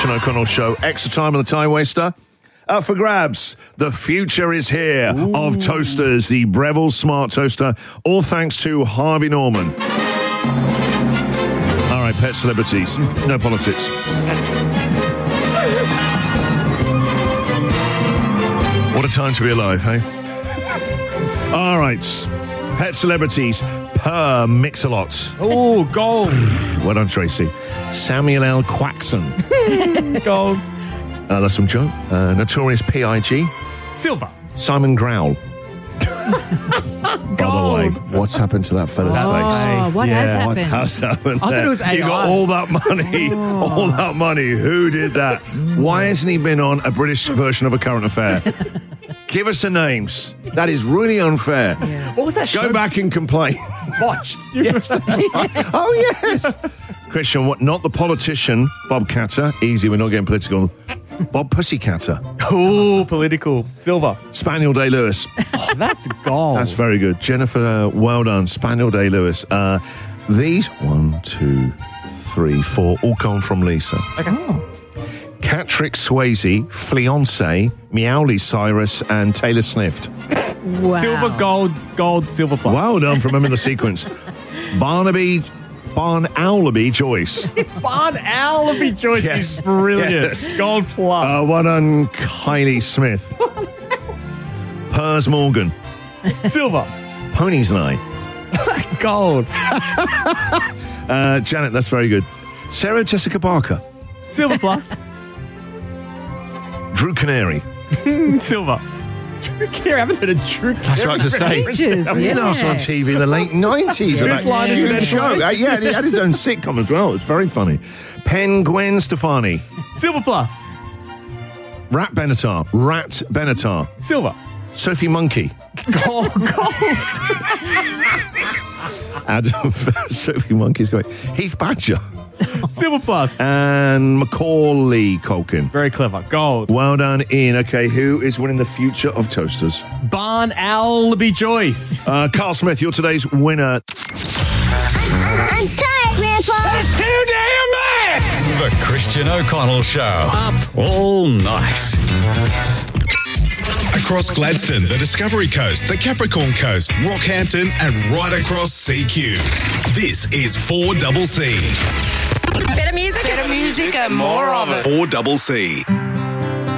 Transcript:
Christian O'Connell Show. Extra time on the Time Waster. For grabs, the future is here of toasters, the Breville Smart Toaster, all thanks to Harvey Norman. All right, pet celebrities, no politics. What a time to be alive, hey? All right, pet celebrities per Mix-a-Lot. Oh, gold. Well done, Tracy. Samuel L. Quaxon. Gold. That's from Joe. Notorious P.I.G. Silver. Simon Growell. By the way, what's happened to that fella's face? What has What happened? has happened I thought there? it was AI. You got all that money. All that money. Who did that? Why hasn't he been on a British version of A Current Affair? Give us the names. That is really unfair. What was that show? Go back and complain. Watched. Yes, that's right. Oh, yes. Christian, what? Not the politician, Bob Catter. Easy, we're not getting political. Bob Pussycatter. Oh, political. Silver. Spaniel Day-Lewis. Oh, that's gold. That's very good. Jennifer, well done. Spaniel Day-Lewis. These, 1, 2, 3, 4, all come from Lisa. Okay. Catrick Swayze, Fleonce, Meowly Cyrus, and Taylor Swift. Wow. Silver, gold, silver plus. Well done for remembering the sequence. Barnaby Joyce. Barnaby Joyce Yes. is brilliant. Yes. Gold plus. Well done, Kylie Smith. Piers Morgan. Silver. Pony's Night. Gold. Janet, that's very good. Sarah Jessica Parker. Silver plus. Drew Canary. Silver. Drew Carey. I haven't heard of Drew Carey. That's what I was to say. Ages, He had us on TV in the late 90s. with Whose that line is huge it show. anyway? Yeah, he had his own sitcom as well. It's very funny. Gwen Stefani. Silver plus. Rat Benatar. Silver. Sophie Monkey. Gold. Adam Sophie Monkey's great. Heath Badger. Silver plus. And Macaulay Culkin. Very clever. Gold. Well done, Ian. Okay, who is winning the future of toasters? Barnaby Joyce. Carl Smith, you're today's winner. I'm tired, Grandpa. It's too damn bad! The Christian O'Connell Show. Up all night. Across Gladstone, the Discovery Coast, the Capricorn Coast, Rockhampton, and right across CQ. This is 4CC. Better music and more of it. 4CC.